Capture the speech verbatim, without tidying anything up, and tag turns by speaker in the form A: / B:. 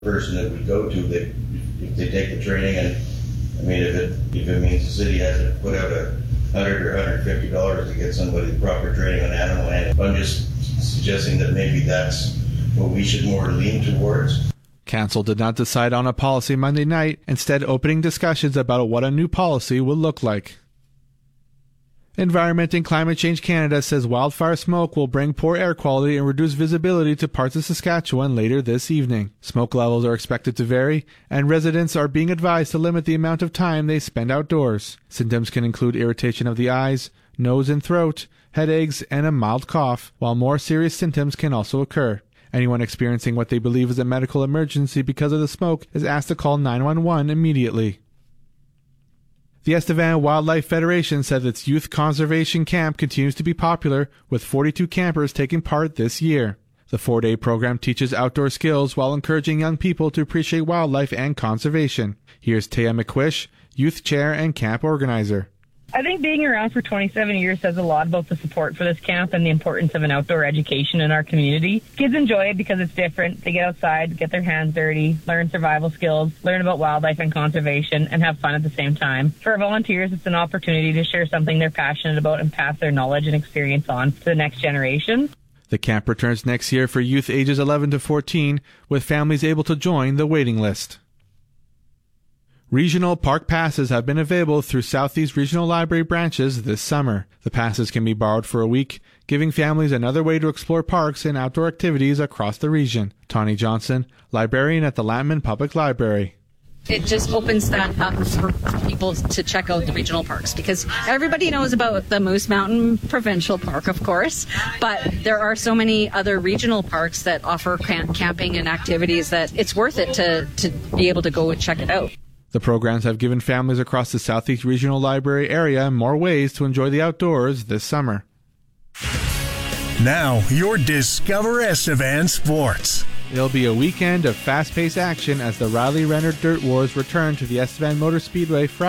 A: person that we go to, they, if they take the training, and I mean, if it if it means the city has to put out a hundred or hundred fifty dollars to get somebody proper training on animal handling, I'm just suggesting that maybe that's what we should more lean towards.
B: Council did not decide on a policy Monday night, instead opening discussions about what a new policy will look like. Environment and Climate Change Canada says wildfire smoke will bring poor air quality and reduce visibility to parts of Saskatchewan later this evening. Smoke levels are expected to vary, and residents are being advised to limit the amount of time they spend outdoors. Symptoms can include irritation of the eyes, nose and throat, headaches, and a mild cough, while more serious symptoms can also occur. Anyone experiencing what they believe is a medical emergency because of the smoke is asked to call nine one one immediately. The Estevan Wildlife Federation said its youth conservation camp continues to be popular, with forty-two campers taking part this year. The four-day program teaches outdoor skills while encouraging young people to appreciate wildlife and conservation. Here's Taya McQuish, youth chair and camp organizer.
C: I think being around for twenty-seven years says a lot about the support for this camp and the importance of an outdoor education in our community. Kids enjoy it because it's different. They get outside, get their hands dirty, learn survival skills, learn about wildlife and conservation, and have fun at the same time. For our volunteers, it's an opportunity to share something they're passionate about and pass their knowledge and experience on to the next generation.
B: The camp returns next year for youth ages eleven to fourteen, with families able to join the waiting list. Regional park passes have been available through Southeast Regional Library branches this summer. The passes can be borrowed for a week, giving families another way to explore parks and outdoor activities across the region. Tawny Johnson, librarian at the Lantman Public Library.
D: It just opens that up for people to check out the regional parks, because everybody knows about the Moose Mountain Provincial Park, of course, but there are so many other regional parks that offer camp- camping and activities that it's worth it to, to be able to go and check it out.
B: The programs have given families across the Southeast Regional Library area more ways to enjoy the outdoors this summer.
E: Now, your Discover Estevan Sports.
B: It'll be a weekend of fast-paced action as the Riley Renner Dirt Wars return to the Estevan Motor Speedway Friday.